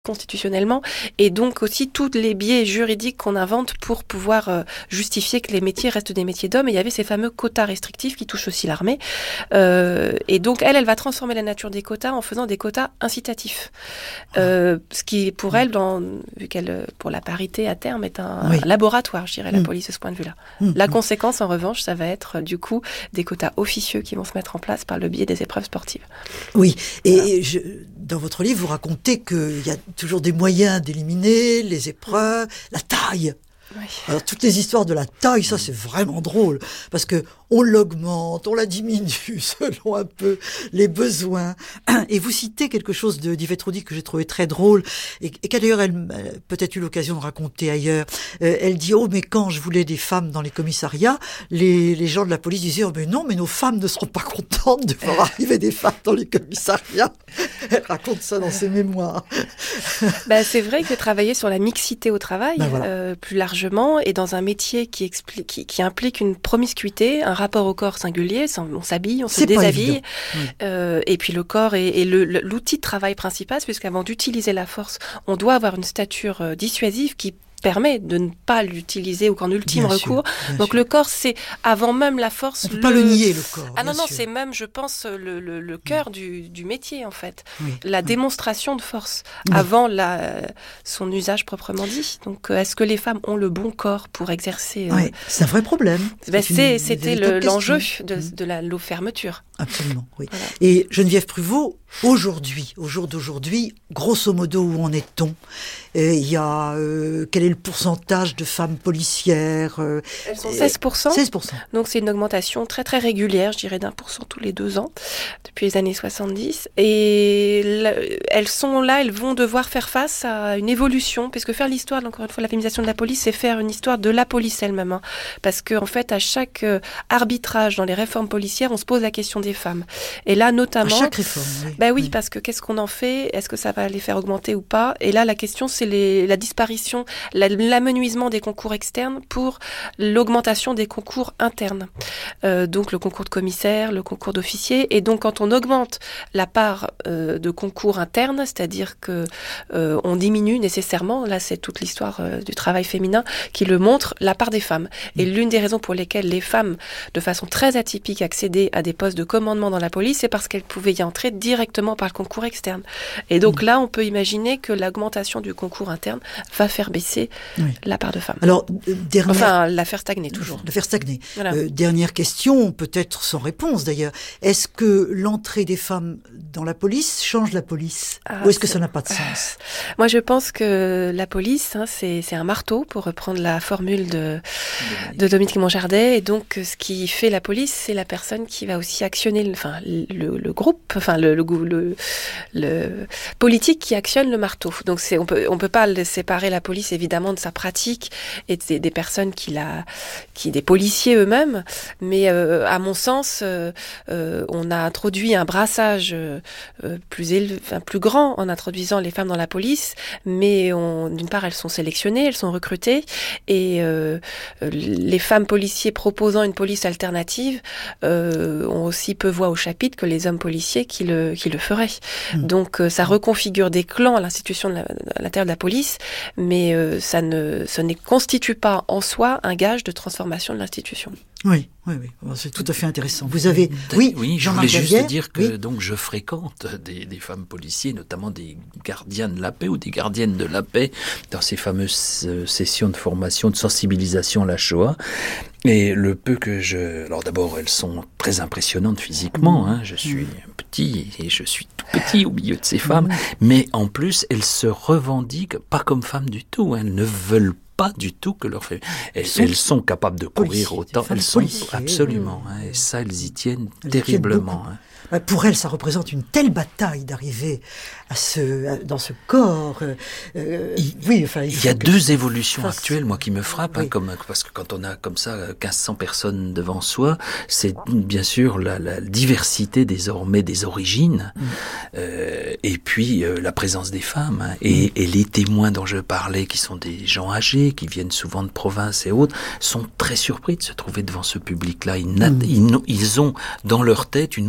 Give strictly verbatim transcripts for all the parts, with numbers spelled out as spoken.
constitutionnellement, et donc aussi tous les biais juridiques qu'on invente pour pouvoir euh, justifier que les métiers restent des métiers d'hommes. Et il y avait ces fameux quotas restrictifs qui touchent aussi l'armée. Euh, et donc elle, elle va transformer la nature des quotas en faisant des quotas incitatifs. Euh, ce qui, pour elle, dans, vu qu'elle, pour la parité à terme, est un, oui. un laboratoire, je dirais, la mmh. police de ce point de vue-là. Mmh. La conséquence, en revanche, ça va être du coup des quotas officieux qui vont se mettre en place par le biais des épreuves sportives. Oui, et voilà. je, dans votre livre, vous racontez qu'il y a toujours des moyens d'éliminer les épreuves, la taille. Oui. Alors toutes les histoires de la taille, ça c'est vraiment drôle, parce que on l'augmente, on la diminue selon un peu les besoins. Et vous citez quelque chose de d'Yvette Roudy que j'ai trouvé très drôle, et, et qu'a d'ailleurs elle a peut-être eu l'occasion de raconter ailleurs. Euh, elle dit, oh mais quand je voulais des femmes dans les commissariats, les, les gens de la police disaient, oh mais non, mais nos femmes ne seront pas contentes de voir arriver des femmes dans les commissariats. Elle raconte ça dans ses mémoires. Bah, c'est vrai que travailler sur la mixité au travail, ben voilà. euh, plus largement, et dans un métier qui, expli- qui, qui implique une promiscuité, un rapport au corps singulier, on s'habille, on se c'est déshabille, oui. euh, et puis le corps est, est le, le, l'outil de travail principal, puisqu'avant d'utiliser la force, on doit avoir une stature euh, dissuasive qui permet de ne pas l'utiliser ou qu'en ultime bien recours. Sûr, Donc sûr. Le corps, c'est avant même la force. On ne peut le... pas le nier, le corps. Ah non, non, sûr. c'est même, je pense, le, le, le cœur oui. du, du métier, en fait. Oui. La oui. démonstration de force oui. avant la, son usage proprement dit. Donc, est-ce que les femmes ont le bon corps pour exercer euh... oui. C'est un vrai problème. Ben, c'est c'est, une, c'était le, l'enjeu de, de la l'eau fermeture. Absolument, oui. Voilà. Et Geneviève Pruvot, aujourd'hui, au jour d'aujourd'hui, grosso modo, où en est-on ? Il y a euh, quel est le pourcentage de femmes policières euh, Elles sont seize pour cent. seize pour cent. Donc c'est une augmentation très très régulière, je dirais d'un pour cent tous les deux ans, depuis les années soixante-dix. Et là, elles sont là, elles vont devoir faire face à une évolution, puisque faire l'histoire, encore une fois, la féminisation de la police, c'est faire une histoire de la police elle-même. Hein, parce qu'en en fait, à chaque euh, arbitrage dans les réformes policières, on se pose la question des femmes. Et là, notamment... À chaque réforme, oui. Bah oui, oui. parce que qu'est-ce qu'on en fait ? Est-ce que ça va les faire augmenter ou pas ? Et là, la question, c'est les, la disparition, la, l'amenuisement des concours externes pour l'augmentation des concours internes. Euh, donc, le concours de commissaire, le concours d'officier. Et donc, quand on augmente la part euh, de concours internes, c'est-à-dire que euh, on diminue nécessairement, là, c'est toute l'histoire euh, du travail féminin qui le montre, la part des femmes. Et l'une des raisons pour lesquelles les femmes, de façon très atypique, accédaient à des postes de commandement dans la police, c'est parce qu'elles pouvaient y entrer directement par le concours externe. Et donc mmh. là, on peut imaginer que l'augmentation du concours interne va faire baisser oui. la part de femmes. Alors, euh, dernière... Enfin, la faire stagner toujours. La faire stagner. Voilà. Euh, dernière question, peut-être sans réponse d'ailleurs. Est-ce que l'entrée des femmes dans la police change la police ? ah, Ou est-ce que ça n'a pas de sens ? Moi, je pense que la police, hein, c'est, c'est un marteau, pour reprendre la formule de, de Dominique Monjardet. Et donc, ce qui fait la police, c'est la personne qui va aussi actionner le, enfin, le, le groupe, enfin le, le, le, le politique qui actionne le marteau. Donc, c'est, on peut, on peut pas séparer la police évidemment de sa pratique et des, des personnes qui la, qui des policiers eux-mêmes. Mais euh, à mon sens, euh, euh, on a introduit un brassage euh, plus élevé, enfin, plus grand en introduisant les femmes dans la police. Mais on, d'une part, elles sont sélectionnées, elles sont recrutées, et euh, les femmes policiers proposant une police alternative euh, ont aussi peu voix au chapitre que les hommes policiers qui le, qui le feraient. Mmh. Donc, euh, ça reconfigure des clans à l'institution de la, à l'intérieur de la police, mais euh, ça ne, ça ne constitue pas en soi un gage de transformation de l'institution. Oui, oui, oui, c'est tout à fait intéressant. Vous avez, oui, oui, je voulais juste dire que oui. donc je fréquente des, des femmes policiers, notamment des gardiens de la paix ou des gardiennes de la paix, dans ces fameuses sessions de formation, de sensibilisation à la Shoah. Et le peu que je... Alors d'abord, elles sont très impressionnantes physiquement. Hein. Je suis petit et je suis tout petit au milieu de ces femmes. Mais en plus, elles se revendiquent pas comme femmes du tout. Hein. Elles ne veulent pas du tout que leur fait. Elles, sont, elles sont capables de courir policiers, autant. Elles sont absolument. Hein. Et ça, elles y tiennent elles terriblement. Tiennent hein. Pour elles, ça représente une telle bataille d'arriver à ce, à, dans ce corps. Euh, il, oui, enfin, il, il y a que... deux évolutions fasse... actuelles, moi, qui me frappent, oui. hein, comme, parce que quand on a comme ça quinze cents personnes devant soi, c'est bien sûr la, la diversité désormais des origines, mm. euh, et puis euh, la présence des femmes, hein, et, mm. et les témoins dont je parlais, qui sont des gens âgés, qui viennent souvent de province et autres, sont très surpris de se trouver devant ce public-là. Ils, mm. ils, ils ont dans leur tête une autre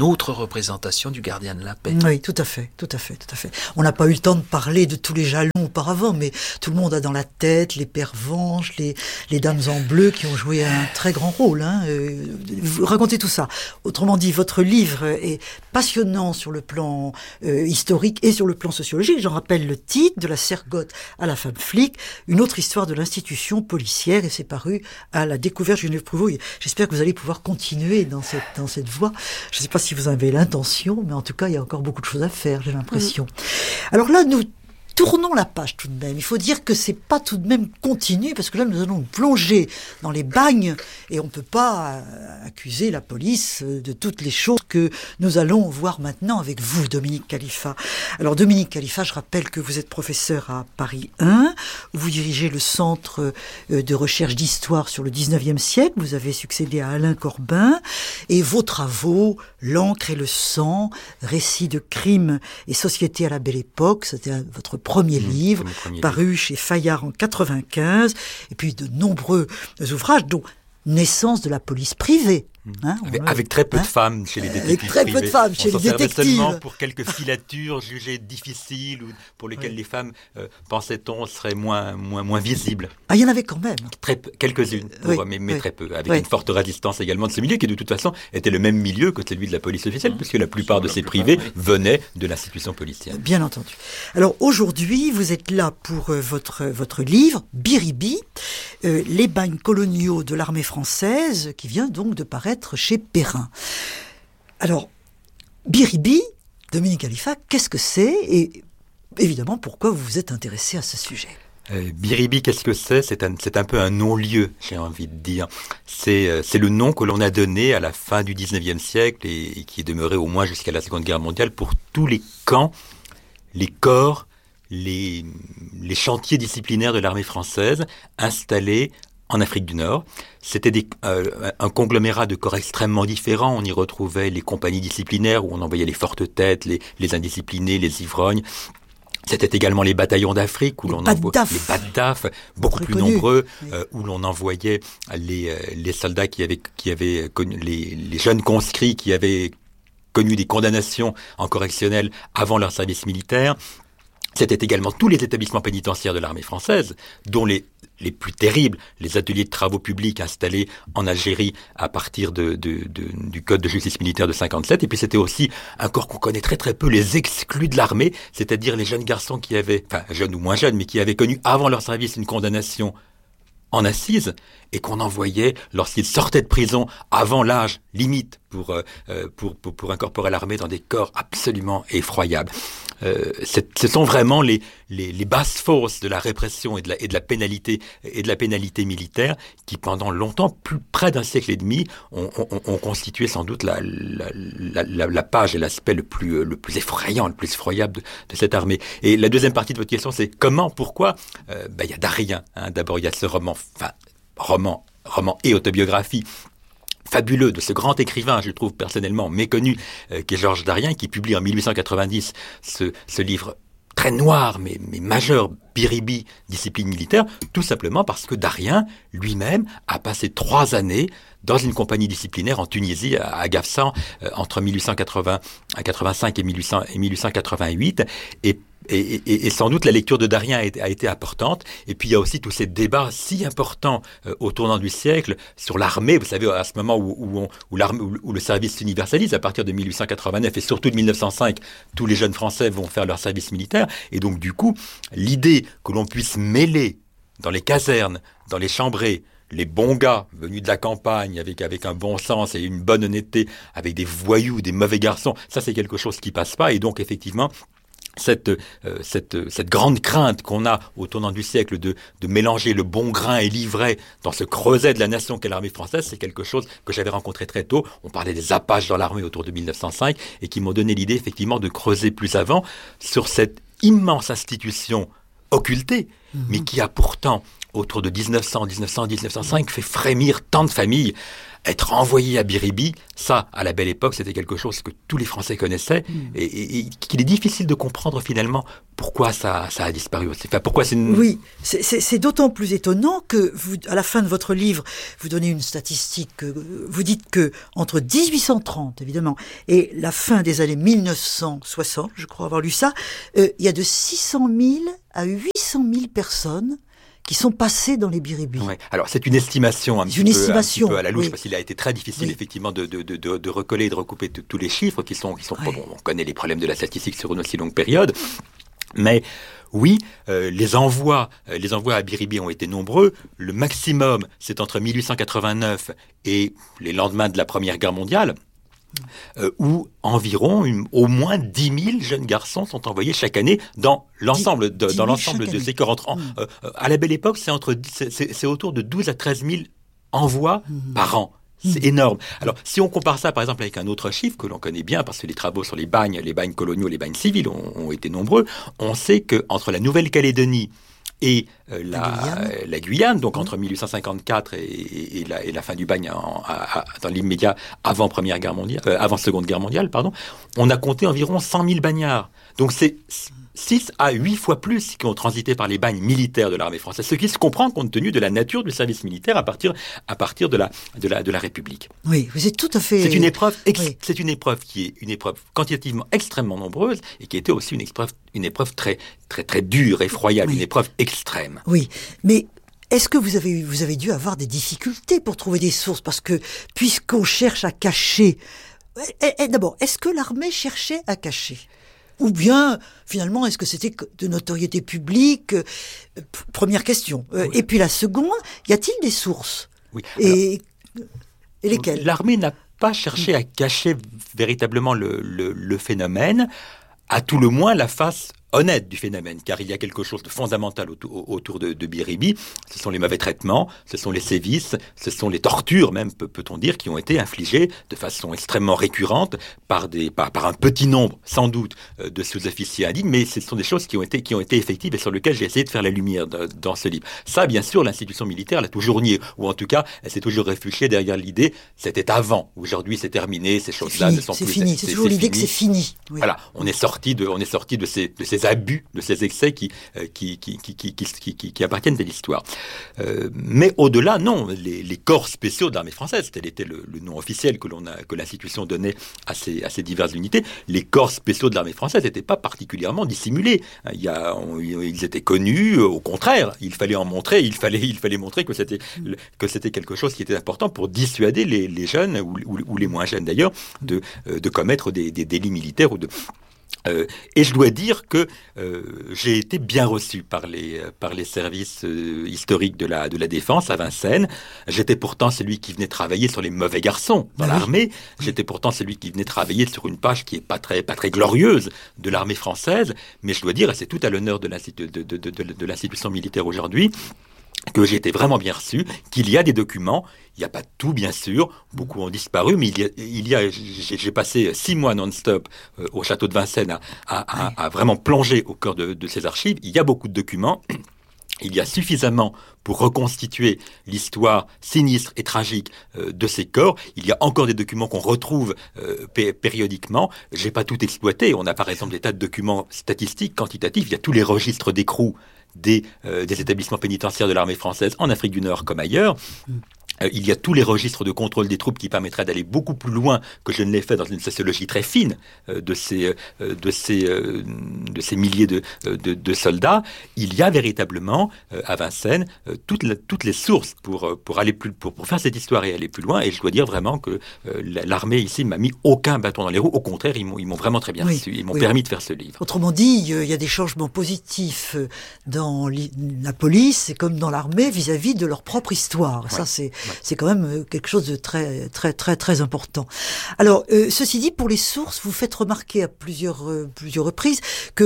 représentation du gardien de la paix. Oui, tout à fait, tout à fait, tout à fait. On n'a pas eu le temps de parler de tous les jalons auparavant, mais tout le monde a dans la tête les pervenches, les, les dames en bleu qui ont joué un très grand rôle. Hein. Euh, vous racontez tout ça. Autrement dit, votre livre est passionnant sur le plan euh, historique et sur le plan sociologique. J'en rappelle le titre, De la Sergotte à la femme flic, une autre histoire de l'institution policière, et c'est paru à La Découverte Geneviève Pruvot. J'espère que vous allez pouvoir continuer dans cette, dans cette voie. Je ne sais pas si vous avez l'intention, mais en tout cas, il y a encore beaucoup de choses à faire, j'ai l'impression. Mmh. Alors là, nous tournons la page tout de même. Il faut dire que c'est pas tout de même continu, parce que là, nous allons nous plonger dans les bagnes, et on ne peut pas accuser la police de toutes les choses que nous allons voir maintenant avec vous, Dominique Khalifa. Alors, Dominique Khalifa, je rappelle que vous êtes professeur à Paris un, vous dirigez le Centre de recherche d'histoire sur le dix-neuvième siècle, vous avez succédé à Alain Corbin, et vos travaux, L'encre et le sang, récits de crimes et société à la Belle Époque, c'était votre premier mmh, livre, premier paru livre. Chez Fayard en quatre-vingt-quinze, et puis de nombreux ouvrages, dont Naissance de la police privée. Hein, avec, avec très peu hein de femmes chez les détectives Avec très privés. peu de femmes chez on les détectives. Seulement pour quelques filatures jugées difficiles ou pour lesquelles oui. les femmes, euh, pensait-on, seraient moins, moins, moins visibles. Ah, il y en avait quand même. Très peu, quelques-unes, oui, mais, mais oui. très peu. Avec oui. une forte résistance également de ce milieu qui, de toute façon, était le même milieu que celui de la police officielle, mmh. puisque la plupart de ces privés oui. venaient de l'institution policière. Bien entendu. Alors aujourd'hui, vous êtes là pour euh, votre, votre livre, Biribi, euh, les bagnes coloniaux de l'armée française, qui vient donc de paraître chez Perrin. Alors, Biribi, Dominique Khalifa, qu'est-ce que c'est et évidemment pourquoi vous vous êtes intéressé à ce sujet? Euh, Biribi, qu'est-ce que c'est? C'est un, c'est un peu un non-lieu, j'ai envie de dire. C'est, euh, c'est le nom que l'on a donné à la fin du dix-neuvième siècle et, et qui est demeuré au moins jusqu'à la Seconde Guerre mondiale pour tous les camps, les corps, les, les chantiers disciplinaires de l'armée française installés en Afrique du Nord. C'était des, euh, un conglomérat de corps extrêmement différents. On y retrouvait les compagnies disciplinaires où on envoyait les fortes têtes, les, les indisciplinés, les ivrognes. C'était également les bataillons d'Afrique où les l'on envoyait les Badaf, beaucoup plus connu. nombreux, oui. euh, où l'on envoyait les, euh, les soldats qui avaient, qui avaient connu, les, les jeunes conscrits qui avaient connu des condamnations en correctionnel avant leur service militaire. C'était également tous les établissements pénitentiaires de l'armée française, dont les, les plus terribles, les ateliers de travaux publics installés en Algérie à partir de, de, de, du Code de justice militaire de cinquante-sept. Et puis c'était aussi un corps qu'on connaît très très peu, les exclus de l'armée, c'est-à-dire les jeunes garçons qui avaient, enfin jeunes ou moins jeunes, mais qui avaient connu avant leur service une condamnation en assise et qu'on envoyait lorsqu'ils sortaient de prison avant l'âge limite pour, euh, pour, pour, pour incorporer l'armée dans des corps absolument effroyables. Euh, ce sont vraiment les, les, les basses fosses de la répression et de la, et de la pénalité et de la pénalité militaire qui, pendant longtemps, plus près d'un siècle et demi, ont, ont, ont constitué sans doute la, la, la, la page et l'aspect le plus, le plus effrayant, le plus effroyable de, de cette armée. Et la deuxième partie de votre question, c'est comment, pourquoi euh, ben, y a Darien. Hein. D'abord, il y a ce roman, enfin, roman, roman et autobiographie fabuleux de ce grand écrivain, je trouve personnellement méconnu, euh, qui est Georges Darien, qui publie en mille huit cent quatre-vingt-dix ce, ce livre très noir, mais, mais majeur, Biribi, discipline militaire, tout simplement parce que Darien, lui-même, a passé trois années dans une compagnie disciplinaire en Tunisie, à Agafsan, euh, entre mille huit cent quatre-vingt-cinq et mille huit cent quatre-vingt-huit, et Et, et, et sans doute la lecture de Darien a été, a été importante. Et puis il y a aussi tous ces débats si importants euh, au tournant du siècle sur l'armée. Vous savez, à ce moment où, où, on, où, l'armée, où, où le service s'universalise, à partir de mille huit cent quatre-vingt-neuf et surtout de mille neuf cent cinq, tous les jeunes Français vont faire leur service militaire. Et donc du coup, l'idée que l'on puisse mêler dans les casernes, dans les chambrées, les bons gars venus de la campagne avec, avec un bon sens et une bonne honnêteté, avec des voyous, des mauvais garçons, ça c'est quelque chose qui passe pas. Et donc effectivement, Cette, euh, cette, cette grande crainte qu'on a au tournant du siècle de, de mélanger le bon grain et l'ivraie dans ce creuset de la nation qu'est l'armée française, c'est quelque chose que j'avais rencontré très tôt. On parlait des Apaches dans l'armée autour de mille neuf cent cinq et qui m'ont donné l'idée effectivement de creuser plus avant sur cette immense institution occulté, mmh. mais qui a pourtant, autour de dix-neuf cents, dix-neuf cents, dix-neuf cent cinq, fait frémir tant de familles. Être envoyé à Biribi, ça, à la belle époque, c'était quelque chose que tous les Français connaissaient, mmh. et, et, et qu'il est difficile de comprendre finalement pourquoi ça, ça a disparu aussi. Enfin, pourquoi c'est une... Oui, c'est, c'est, c'est d'autant plus étonnant que, vous, à la fin de votre livre, vous donnez une statistique. Vous dites que entre dix-huit cent trente, évidemment, et la fin des années mille neuf cent soixante, je crois avoir lu ça, euh, il y a de six cent mille à huit cent mille personnes qui sont passés dans les biribis. Ouais. Alors c'est une estimation un, petit, une peu, estimation, un petit peu à la louche, oui. parce qu'il a été très difficile oui. effectivement de, de, de, de, de recoller et de recouper t- tous les chiffres qui sont... Qui sont ouais. bon, on connaît les problèmes de la statistique sur une aussi longue période, mais oui, euh, les envois euh, les envois à Biribi ont été nombreux. Le maximum, c'est entre mille huit cent quatre-vingt-neuf et les lendemains de la Première Guerre mondiale, Euh, où environ une, au moins dix mille jeunes garçons sont envoyés chaque année dans l'ensemble de, dans l'ensemble de ces corps entrants. Mmh. Euh, euh, à la belle époque, c'est entre c'est, c'est, c'est autour de douze à treize mille envois mmh. par an. C'est mmh. énorme. Alors, si on compare ça, par exemple, avec un autre chiffre que l'on connaît bien, parce que les travaux sur les bagnes, les bagnes coloniaux, les bagnes civils ont, ont été nombreux, on sait que entre la Nouvelle-Calédonie et euh, la, la, Guyane. Euh, la Guyane, donc mmh. entre mille huit cent cinquante-quatre et, et, et, la, et la fin du bagne en, à, à, dans l'immédiat avant Première Guerre mondiale, euh, avant Seconde Guerre mondiale, pardon, on a compté environ cent mille bagnards. Donc c'est six à huit fois plus qui ont transité par les bagnes militaires de l'armée française, ce qui se comprend compte tenu de la nature du service militaire à partir, à partir de, la, de, la, de la République. Oui, vous êtes tout à fait... C'est une épreuve, ex- oui. c'est une épreuve qui est une épreuve quantitativement extrêmement nombreuse et qui était aussi une épreuve, une épreuve très, très, très dure, effroyable, oui. une épreuve extrême. Oui, mais... Est-ce que vous avez, vous avez dû avoir des difficultés pour trouver des sources ? Parce que, puisqu'on cherche à cacher... Et, et, d'abord, est-ce que l'armée cherchait à cacher ? Ou bien, finalement, est-ce que c'était de notoriété publique ? Première question. Oui. Et puis la seconde, y a-t-il des sources ? Oui. Et, et lesquelles ? L'armée n'a pas cherché à cacher véritablement le, le, le phénomène, à tout le moins la face honnête du phénomène, car il y a quelque chose de fondamental autour, autour de, de Biribi. Ce sont les mauvais traitements, ce sont les sévices, ce sont les tortures même, peut, peut-on dire, qui ont été infligées de façon extrêmement récurrente par, des, par, par un petit nombre, sans doute, de sous-officiers indignes, mais ce sont des choses qui ont été, qui ont été effectives et sur lesquelles j'ai essayé de faire la lumière de, dans ce livre. Ça, bien sûr, l'institution militaire l'a toujours nié, ou en tout cas, elle s'est toujours réfugiée derrière l'idée, c'était avant, aujourd'hui c'est terminé, ces choses-là fini, ne sont c'est plus... Fini. C'est, c'est toujours c'est l'idée fini. Que c'est fini. Oui. Voilà, on est sorti de, on est sorti de ces, de ces abus, de ces excès qui, euh, qui, qui, qui, qui, qui, qui, qui appartiennent à l'histoire. Euh, mais au-delà, non, les, les corps spéciaux de l'armée française, tel était le, le nom officiel que, l'on a, que l'institution donnait à ces, à ces diverses unités, les corps spéciaux de l'armée française n'étaient pas particulièrement dissimulés. Il y a, on, ils étaient connus, au contraire, il fallait en montrer, il fallait, il fallait montrer que c'était, que c'était quelque chose qui était important pour dissuader les, les jeunes, ou, ou, ou les moins jeunes d'ailleurs, de, de commettre des, des délits militaires ou de... Euh, et je dois dire que euh, j'ai été bien reçu par les par les services euh, historiques de la de la défense à Vincennes. J'étais pourtant celui qui venait travailler sur les mauvais garçons dans ah l'armée. Oui. J'étais pourtant celui qui venait travailler sur une page qui est pas très pas très glorieuse de l'armée française. Mais je dois dire, et c'est tout à l'honneur de l'institu- de, de, de, de, de l'institution militaire aujourd'hui, que j'ai été vraiment bien reçu, qu'il y a des documents, il n'y a pas tout bien sûr, beaucoup ont disparu, mais il y a, il y a j'ai, j'ai passé six mois non-stop euh, au château de Vincennes à, à, à, à vraiment plonger au cœur de, de ces archives. Il y a beaucoup de documents, il y a suffisamment pour reconstituer l'histoire sinistre et tragique euh, de ces corps. Il y a encore des documents qu'on retrouve euh, pé- périodiquement. J'ai pas tout exploité. On a par exemple des tas de documents statistiques, quantitatifs. Il y a tous les registres d'écrous Des, euh, des établissements pénitentiaires de l'armée française en Afrique du Nord comme ailleurs. Euh, il y a tous les registres de contrôle des troupes qui permettraient d'aller beaucoup plus loin que je ne l'ai fait dans une sociologie très fine euh, de ces, euh, de ces, euh, de ces milliers de, de, de soldats. Il y a véritablement euh, à Vincennes euh, toutes, la, toutes les sources pour, pour, aller plus, pour, pour faire cette histoire et aller plus loin. Et je dois dire vraiment que euh, l'armée ici m'a mis aucun bâton dans les roues. Au contraire, ils m'ont, ils m'ont vraiment très bien oui, reçu. Ils m'ont oui. permis de faire ce livre. Autrement dit, il y a des changements positifs dans la police comme dans l'armée vis-à-vis de leur propre histoire. Ouais. Ça, c'est, ouais. c'est quand même quelque chose de très, très, très, très important. Alors, euh, ceci dit, pour les sources, vous faites remarquer à plusieurs, euh, plusieurs reprises que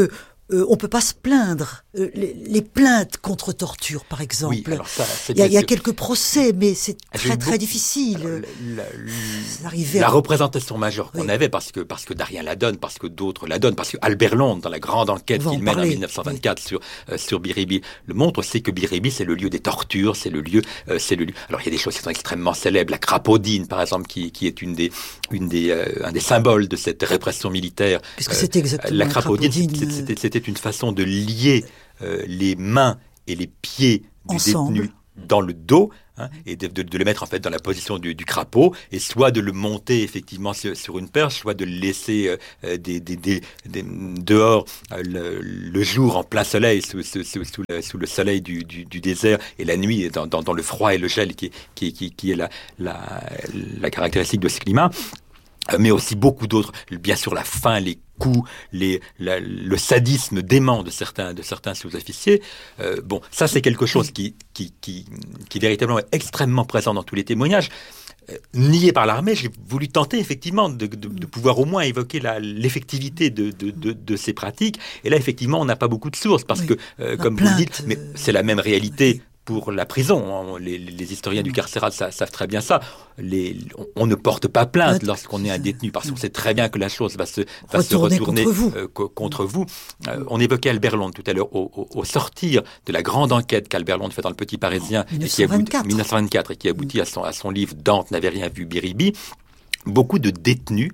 euh, on peut pas se plaindre. Euh, les, les plaintes contre torture, par exemple. Oui, alors ça, il y a, il y a quelques procès, mais c'est très très difficile. La, la, la, la à... représentation majeure qu'on oui. avait, parce que parce que Darien la donne, parce que d'autres la donnent, parce que Albert Londres, dans la grande enquête qu'il mène en dix-neuf cent vingt-quatre oui. sur euh, sur Biribi, le montre, c'est que Biribi c'est le lieu des tortures, c'est le lieu, euh, c'est le lieu. Alors il y a des choses qui sont extrêmement célèbres, la crapaudine par exemple, qui qui est une des une des euh, un des symboles de cette répression militaire. Qu'est-ce que c'était exactement euh, la crapaudine, crapaudine c'était, c'était une façon de lier euh, les mains et les pieds du ensemble. détenu dans le dos, hein, et de, de, de le mettre en fait dans la position du, du crapaud, et soit de le monter effectivement sur, sur une perche, soit de le laisser euh, des, des, des, des, dehors euh, le, le jour en plein soleil, sous, sous, sous, sous, le, sous le soleil du, du, du désert, et la nuit dans, dans, dans le froid et le gel qui, qui, qui, qui est la, la, la caractéristique de ce climat. Mais aussi beaucoup d'autres, bien sûr la faim, les coups, les, la, le sadisme dément de certains, de certains sous-officiers. Euh, bon, ça c'est quelque chose qui, qui, qui, qui véritablement est extrêmement présent dans tous les témoignages. Euh, nié par l'armée, j'ai voulu tenter effectivement de, de, de pouvoir au moins évoquer la, l'effectivité de, de, de, de ces pratiques. Et là effectivement, on n'a pas beaucoup de sources parce oui, que, euh, comme plainte, vous le dites, mais c'est la même réalité. Oui. Pour la prison, les, les historiens du carcéral savent, savent très bien ça. Les, on, on ne porte pas plainte lorsqu'on est un détenu parce qu'on sait très bien que la chose va se, va se retourner contre vous. Euh, contre vous. Euh, on évoquait Albert Londres tout à l'heure. Au, au, au sortir de la grande enquête qu'Albert Londres fait dans le Petit Parisien, mille neuf cent vingt-quatre. Et qui aboutit, dix-neuf cent vingt-quatre, et qui aboutit à son, à son livre Dante n'avait rien vu, Biribi, beaucoup de détenus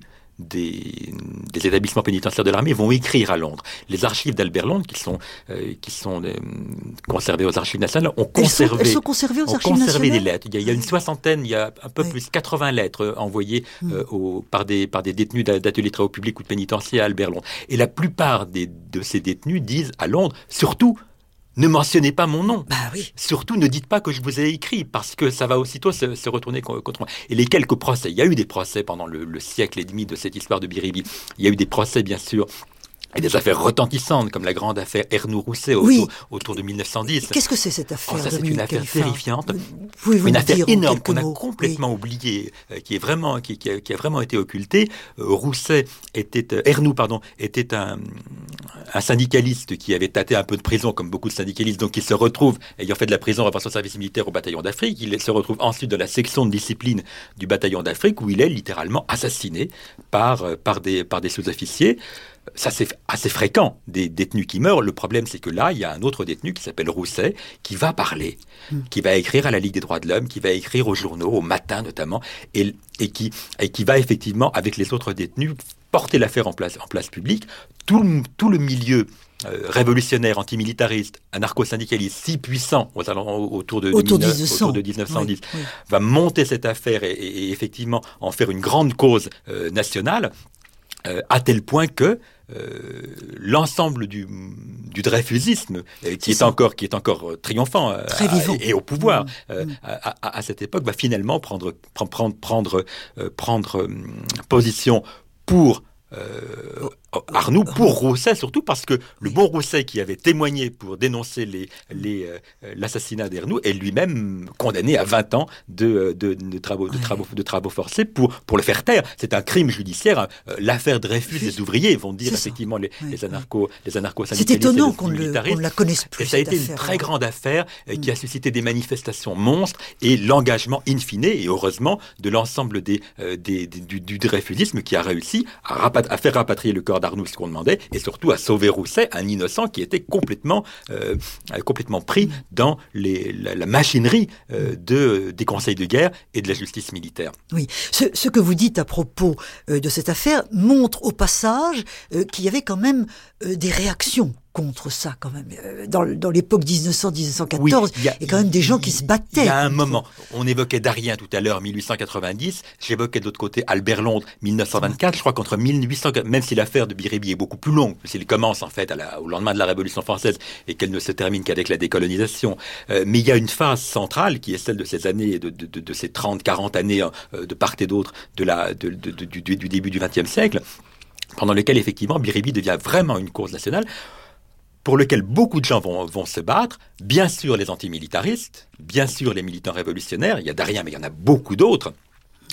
Des, des établissements pénitentiaires de l'armée vont écrire à Londres. Les archives d'Albert Londres, qui sont, euh, qui sont euh, conservées aux archives nationales, ont conservé, elles sont, elles sont conservées aux ont archives conservé nationales. des lettres. Il y, a, il y a une soixantaine, il y a un peu oui. plus, quatre-vingts lettres envoyées mm. euh, au, par, des, par des détenus d'ateliers de travaux publics ou de pénitenciers à Albert Londres. Et la plupart des, de ces détenus disent à Londres, surtout, ne mentionnez pas mon nom. Bah oui. Surtout, ne dites pas que je vous ai écrit, parce que ça va aussitôt se, se retourner contre moi. Et les quelques procès, il y a eu des procès pendant le, le siècle et demi de cette histoire de Biribi. Il y a eu des procès, bien sûr, et des affaires retentissantes, comme la grande affaire Ernoult-Rousset autour, oui. autour de mille neuf cent dix. Qu'est-ce que c'est cette affaire? Oh, ça, c'est une affaire Califat. terrifiante, Pouvez-vous une affaire énorme qu'on a mots. complètement oui. oubliée, euh, qui est vraiment, qui, qui, a, qui a vraiment été occultée. Euh, Rousset était, euh, Ernoult, pardon, était un, un syndicaliste qui avait tâté un peu de prison, comme beaucoup de syndicalistes, donc il se retrouve, ayant fait de la prison avant son service militaire au bataillon d'Afrique, il se retrouve ensuite dans la section de discipline du bataillon d'Afrique, où il est littéralement assassiné par, euh, par des, par des sous-officiers. Ça, c'est assez fréquent, des détenus qui meurent. Le problème, c'est que là, il y a un autre détenu qui s'appelle Rousset, qui va parler, mmh. qui va écrire à la Ligue des droits de l'homme, qui va écrire aux journaux, au matin notamment, et, et, qui, et qui va effectivement, avec les autres détenus, porter l'affaire en place, en place publique. Tout le, tout le milieu euh, révolutionnaire, antimilitariste, anarcho-syndicaliste, si puissant aux, autour, de, autour, de dix-neuf cents. Autour de dix-neuf cent dix, oui, oui. va monter cette affaire et, et, et effectivement en faire une grande cause euh, nationale. Euh, à tel point que euh, l'ensemble du, du dreyfusisme, euh, qui, est encore, qui est encore triomphant euh, Très vivant. et, et au pouvoir mmh. euh, mmh. À, à, à cette époque, va finalement prendre, prendre, prendre, euh, prendre euh, position pour euh, Arnoult, pour Rousset surtout, parce que le bon Rousset qui avait témoigné pour dénoncer les, les, euh, l'assassinat d'Ernoult est lui-même condamné à vingt ans de, de, de, travaux, de, travaux, de travaux forcés pour, pour le faire taire. C'est un crime judiciaire. Euh, l'affaire Dreyfus des ouvriers, vont dire effectivement les, oui, les anarchos, oui. les anarcho-syndicalistes. C'est étonnant qu'on ne la connaisse plus. Et ça a été affaire, une très hein. grande affaire euh, qui a suscité des manifestations monstres et l'engagement in fine, et heureusement, de l'ensemble des, euh, des, des, du, du dreyfusisme qui a réussi à, rapat- à faire rapatrier le corps d'Arnoult, ce qu'on demandait, et surtout à sauver Rousset, un innocent qui était complètement, euh, complètement pris dans les, la, la machinerie euh, de, des conseils de guerre et de la justice militaire. Oui, ce, ce que vous dites à propos euh, de cette affaire montre au passage euh, qu'il y avait quand même euh, des réactions contre ça, quand même. Dans, dans l'époque dix-neuf cents à dix-neuf cent quatorze, oui, il y a, il y a quand même des gens qui se battaient. Il y a un moment, on évoquait Darien tout à l'heure, mille huit cent quatre-vingt-dix, j'évoquais de l'autre côté Albert Londres, mille neuf cent vingt-quatre, je crois qu'entre mille huit cents, même si l'affaire de Biribi est beaucoup plus longue, s'il commence en fait à la, au lendemain de la Révolution française et qu'elle ne se termine qu'avec la décolonisation, euh, mais il y a une phase centrale qui est celle de ces années, de, de, de, de ces trente, quarante années euh, de part et d'autre de la, de, de, de, du, du début du vingtième siècle, pendant lesquelles effectivement Biribi devient vraiment une cause nationale, pour lequel beaucoup de gens vont, vont se battre, bien sûr les antimilitaristes, bien sûr les militants révolutionnaires, il y a Darien mais il y en a beaucoup d'autres,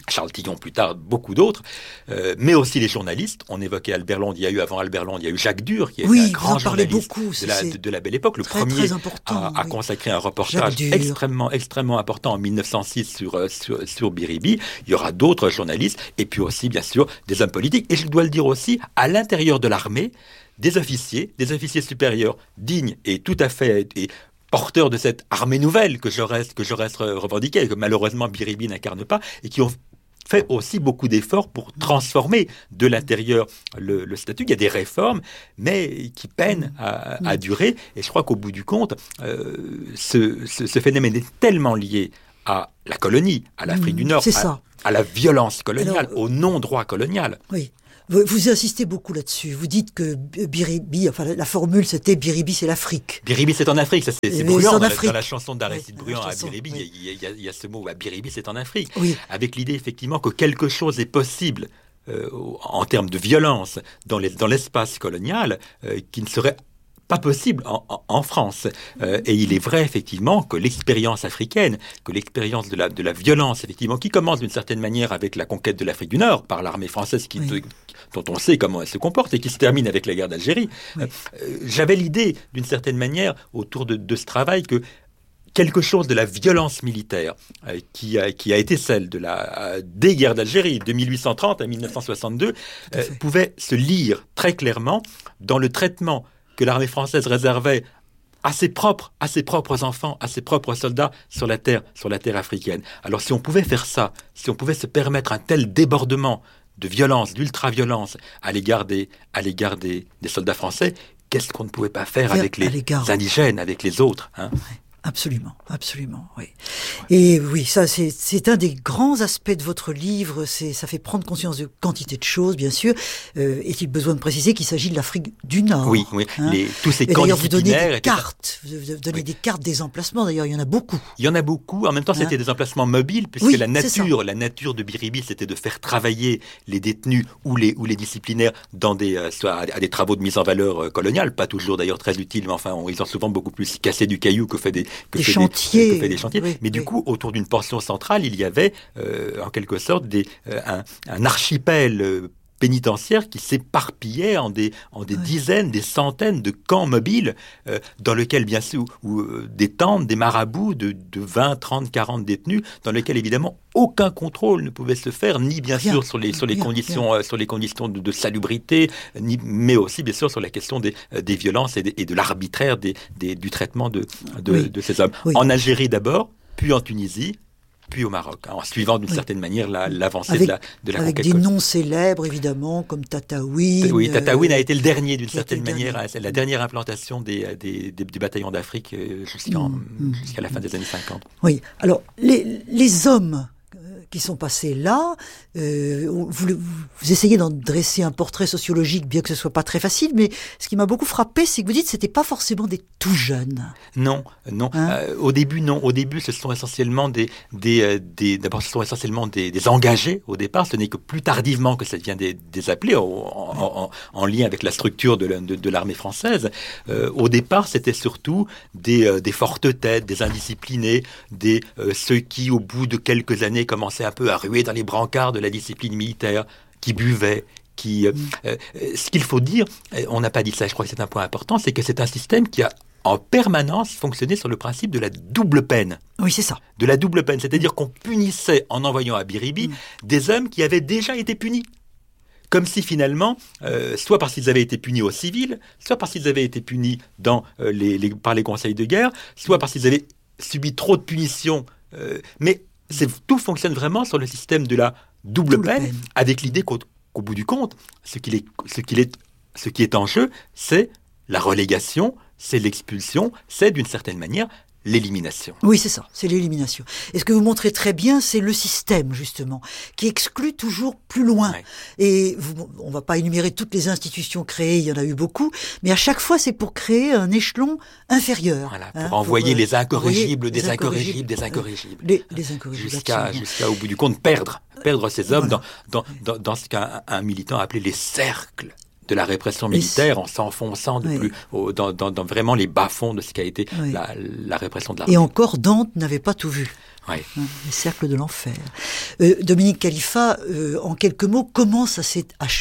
Charles Tillon plus tard, beaucoup d'autres, euh, mais aussi les journalistes. On évoquait Albert Londres, il y a eu avant Albert Londres, il y a eu Jacques Dur, qui est oui, un grand journaliste beaucoup, de, la, de, de la Belle Époque, le très, premier très à, à oui. consacrer un reportage extrêmement, extrêmement important en mille neuf cent six sur, euh, sur, sur Biribi. Il y aura d'autres journalistes, et puis aussi, bien sûr, des hommes politiques. Et je dois le dire aussi, à l'intérieur de l'armée, des officiers, des officiers supérieurs dignes et tout à fait... Et, porteurs de cette armée nouvelle que Jaurès, que Jaurès revendiquait, et que malheureusement Biribi n'incarne pas, et qui ont fait aussi beaucoup d'efforts pour transformer de l'intérieur le, le statut. Il y a des réformes, mais qui peinent à, à durer. Et je crois qu'au bout du compte, euh, ce, ce, ce phénomène est tellement lié à la colonie, à l'Afrique du Nord, à, à la violence coloniale, Alors, au non-droit colonial. Oui. Vous insistez beaucoup là-dessus. Vous dites que Biribi, enfin la formule c'était Biribi c'est l'Afrique. Biribi c'est en Afrique, ça c'est, c'est bruyant. Dans la, dans la chanson d'Aristide oui, Bruand à Biribi, oui. il, y a, il, y a, il y a ce mot, bah, Biribi c'est en Afrique. Oui. Avec l'idée effectivement que quelque chose est possible euh, en termes de violence dans, les, dans l'espace colonial euh, qui ne serait pas possible en, en, en France. Euh, et il est vrai, effectivement, que l'expérience africaine, que l'expérience de la, de la violence, effectivement, qui commence d'une certaine manière avec la conquête de l'Afrique du Nord par l'armée française qui, oui. dont on sait comment elle se comporte et qui se termine avec la guerre d'Algérie. Oui. Euh, j'avais l'idée, d'une certaine manière, autour de, de ce travail, que quelque chose de la violence militaire euh, qui, a, qui a été celle de la, euh, des guerres d'Algérie de mille huit cent trente à mille neuf cent soixante-deux euh, pouvait se lire très clairement dans le traitement que l'armée française réservait à ses propres, à ses propres enfants, à ses propres soldats sur la terre, sur la terre africaine. Alors si on pouvait faire ça, si on pouvait se permettre un tel débordement de violence, d'ultra-violence à l'égard des, à l'égard des, des soldats français, qu'est-ce qu'on ne pouvait pas faire, faire avec les indigènes, avec les autres, hein ? Absolument, absolument, oui. Et oui, ça, c'est, c'est un des grands aspects de votre livre. C'est, ça fait prendre conscience de quantité de choses, bien sûr. Euh, est-il besoin de préciser qu'il s'agit de l'Afrique du Nord? Oui, oui. Hein les, tous ces et camps d'ailleurs, vous donnez des étaient... cartes. Vous donnez oui. des cartes des emplacements. D'ailleurs, il y en a beaucoup. Il y en a beaucoup. En même temps, c'était hein des emplacements mobiles, puisque oui, la nature, la nature de Biribi, c'était de faire travailler les détenus ou les ou les disciplinaires dans des euh, soit à, à des travaux de mise en valeur euh, coloniale, pas toujours d'ailleurs très utiles, mais enfin, on, ils ont souvent beaucoup plus cassé du caillou que fait des que des fait chantiers. Des, que fait des chantiers. Oui, mais oui. du coup, autour d'une portion centrale, il y avait euh, en quelque sorte des, euh, un, un archipel euh, pénitentiaire qui s'éparpillait en des, en des oui. dizaines, des centaines de camps mobiles euh, dans lesquels, bien sûr, où, euh, des tentes, des marabouts de, de vingt, trente, quarante détenus, dans lesquels, évidemment, aucun contrôle ne pouvait se faire, ni bien rien, sûr sur les, sur les, rien, conditions, rien. Euh, sur les conditions de, de salubrité, ni, mais aussi, bien sûr, sur la question des, euh, des violences et de, et de l'arbitraire des, des, du traitement de, de, oui. de ces hommes. Oui. En Algérie d'abord, puis en Tunisie, puis au Maroc, hein, en suivant d'une oui. certaine manière la, l'avancée avec, de la, de la avec conquête. Avec des noms célèbres, évidemment, comme Tataouine. Oui, Tataouine euh, a été le dernier, d'une certaine manière, dernier. la dernière implantation des, des, des, du bataillon d'Afrique jusqu'à, mmh. jusqu'à la fin des années cinquante. Oui, alors, les, les hommes qui sont passés là, euh, vous, vous essayez d'en dresser un portrait sociologique, bien que ce soit pas très facile, mais ce qui m'a beaucoup frappé, c'est que vous dites que c'était pas forcément des tout jeunes. Non, non. Hein euh, au début, non. Au début, ce sont essentiellement des, des, des d'abord, ce sont essentiellement des, des engagés. Au départ, ce n'est que plus tardivement que ça devient des, des appelés, en, en, en, en lien avec la structure de, de, de l'armée française. Euh, au départ, c'était surtout des, euh, des fortes têtes, des indisciplinés, des euh, ceux qui, au bout de quelques années, commençaient un peu à ruer dans les brancards de la discipline militaire, qui buvaient, qui... Euh, euh, ce qu'il faut dire, on n'a pas dit ça, je crois que c'est un point important, c'est que c'est un système qui a en permanence fonctionné sur le principe de la double peine. Oui, c'est ça. De la double peine, c'est-à-dire qu'on punissait, en envoyant à Biribi, mmh. des hommes qui avaient déjà été punis. Comme si finalement, euh, soit parce qu'ils avaient été punis au civil, soit parce qu'ils avaient été punis dans, euh, les, les, par les conseils de guerre, soit parce qu'ils avaient subi trop de punitions, euh, mais C'est, tout fonctionne vraiment sur le système de la double, double peine, peine, avec l'idée qu'au, qu'au bout du compte, ce, qu'il est, ce, qu'il est, ce qui est en jeu, c'est la relégation, c'est l'expulsion, c'est d'une certaine manière l'élimination. Oui, c'est ça, c'est l'élimination. Et ce que vous montrez très bien, c'est le système, justement, qui exclut toujours plus loin. Ouais. Et vous, on ne va pas énumérer toutes les institutions créées, il y en a eu beaucoup, mais à chaque fois, c'est pour créer un échelon inférieur. Voilà, pour hein, envoyer pour, les incorrigibles, envoyer des, les incorrigibles des incorrigibles, des incorrigibles. Les, les incorrigibles, jusqu'à, jusqu'à, au bout du compte, perdre, perdre ces hommes voilà. dans, dans, dans, dans ce qu'un un militant appelait les cercles de la répression militaire, en s'enfonçant de oui. plus, au, dans, dans, dans vraiment les bas-fonds de ce qu'a été oui. la, la répression de l'armée. Et encore, Dante n'avait pas tout vu. Ouais. Les cercles de l'enfer. Euh, Dominique Khalifa, euh, en quelques mots, comment ça s'est achevé ?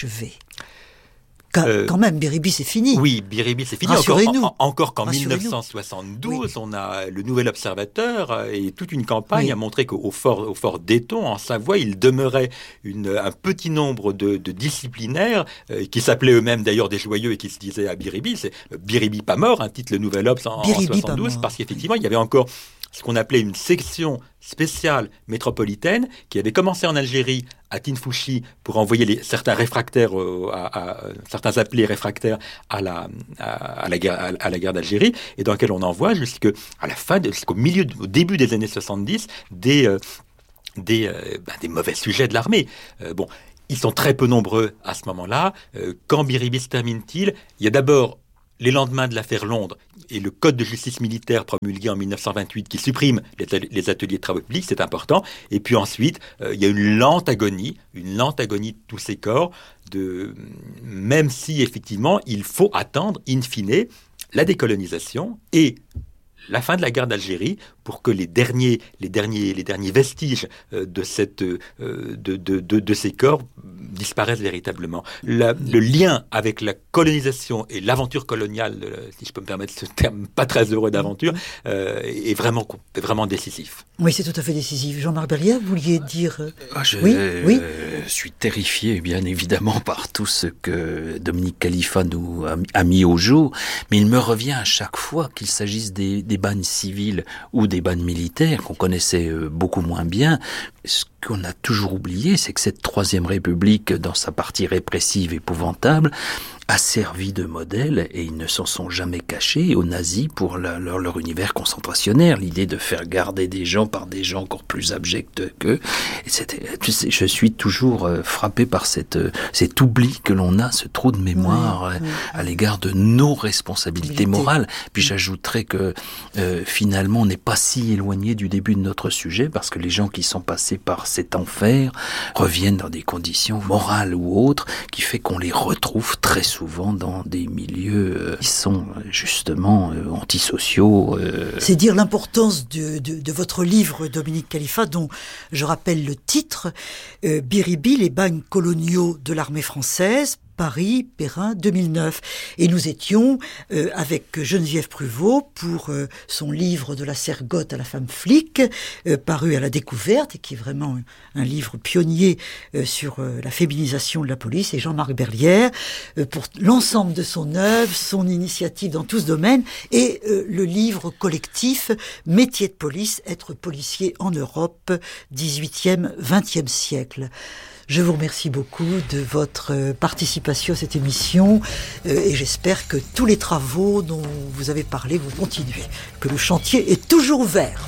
Quand, euh, quand même, Biribi, c'est fini. Oui, Biribi, c'est fini. Rassurez-nous. Encore, en, encore qu'en dix-neuf cent soixante-douze, oui. on a le Nouvel Observateur et toute une campagne oui. a montré qu'au fort, au fort d'Éton, en Savoie, il demeurait une, un petit nombre de, de disciplinaires euh, qui s'appelaient eux-mêmes d'ailleurs des joyeux et qui se disaient à Biribi. C'est Biribi pas mort, un titre le Nouvel Obs en, en soixante-douze, parce qu'effectivement, il y avait encore ce qu'on appelait une section spéciale métropolitaine qui avait commencé en Algérie à Tinfouchi pour envoyer les, certains réfractaires, euh, à, à, certains appelés réfractaires à la, à, à la guerre, à, à la guerre d'Algérie, et dans laquelle on envoie jusqu'à la fin, de, jusqu'au milieu, au début des années soixante-dix, des, euh, des, euh, ben, des mauvais sujets de l'armée. Euh, bon, ils sont très peu nombreux à ce moment-là. Euh, quand Biribi se termine-t-il ? Il y a d'abord les lendemains de l'affaire Londres et le code de justice militaire promulgué en mille neuf cent vingt-huit qui supprime les, les ateliers de travaux publics, c'est important. Et puis ensuite, euh, il y a une lente agonie, une lente agonie de tous ces corps, de, même si effectivement il faut attendre, in fine, la décolonisation et la fin de la guerre d'Algérie pour que les derniers, les derniers, les derniers vestiges euh, de, cette, euh, de, de, de, de ces corps disparaissent véritablement. La, le lien avec la colonisation et l'aventure coloniale, euh, si je peux me permettre ce terme pas très heureux d'aventure, euh, est vraiment, est vraiment décisif. Oui, c'est tout à fait décisif. Jean-Marc Berliet, vous vouliez dire... Euh... Ah, je oui, euh, oui. suis terrifié, bien évidemment, par tout ce que Dominique Khalifa nous a, a mis au jour, mais il me revient à chaque fois qu'il s'agisse des, des bannes civiles ou des bannes militaires qu'on connaissait beaucoup moins bien. Ce qu'on a toujours oublié, c'est que cette Troisième République, dans sa partie répressive épouvantable, a servi de modèle, et ils ne s'en sont jamais cachés, aux nazis pour la, leur, leur univers concentrationnaire. L'idée de faire garder des gens par des gens encore plus abjects qu'eux. Et c'était, je suis toujours frappé par cette, cet oubli que l'on a, ce trou de mémoire oui, oui. à l'égard de nos responsabilités morales. Puis j'ajouterais que euh, finalement, on n'est pas si éloigné du début de notre sujet, parce que les gens qui sont passés par cet enfer reviennent dans des conditions morales ou autres, qui fait qu'on les retrouve très souvent souvent dans des milieux euh, qui sont justement euh, antisociaux. Euh... C'est dire l'importance de, de, de votre livre, Dominique Khalifa, dont je rappelle le titre, euh, Biribi, les bagnes coloniaux de l'armée française, Paris, Perrin, deux mille neuf. Et nous étions euh, avec Geneviève Pruvot pour euh, son livre De la Sergotte à la femme flic, euh, paru à La Découverte, et qui est vraiment un, un livre pionnier euh, sur euh, la féminisation de la police, et Jean-Marc Berliet euh, pour l'ensemble de son œuvre, son initiative dans tout ce domaine, et euh, le livre collectif Métier de police, être policier en Europe, dix-huitième, vingtième siècle. Je vous remercie beaucoup de votre participation à cette émission euh, et j'espère que tous les travaux dont vous avez parlé vont continuer, que le chantier est toujours ouvert.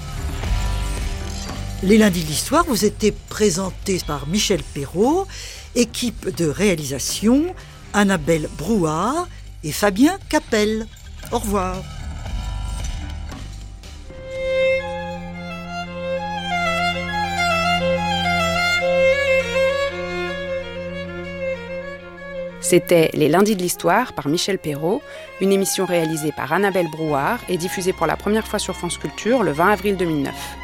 Les lundis de l'histoire vous étaient présentés par Michel Perrault, équipe de réalisation Annabelle Brouard et Fabien Capel. Au revoir. C'était Les Lundis de l'Histoire par Michel Perrault, une émission réalisée par Annabelle Brouard et diffusée pour la première fois sur France Culture le vingt avril deux mille neuf.